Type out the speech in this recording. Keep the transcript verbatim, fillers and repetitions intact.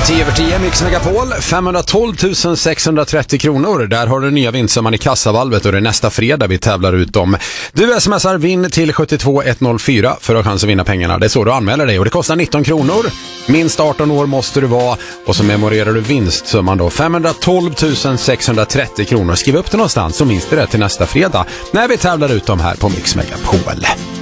tio över tio, Mix Megapol, femhundratolv tusen sexhundratrettio kronor. Där har du nya vinstsumman i kassavalvet och det är nästa fredag vi tävlar ut dem. Du smsar vinn till sjuttiotvå ett noll fyra för att ha chans att vinna pengarna. Det är så du anmäler dig och det kostar nitton kronor. Minst arton år måste du vara och så memorerar du vinstsumman då. femhundratolv tusen sexhundratrettio kronor. Skriv upp det någonstans så minns du det till nästa fredag när vi tävlar ut dem här på Mix Megapol.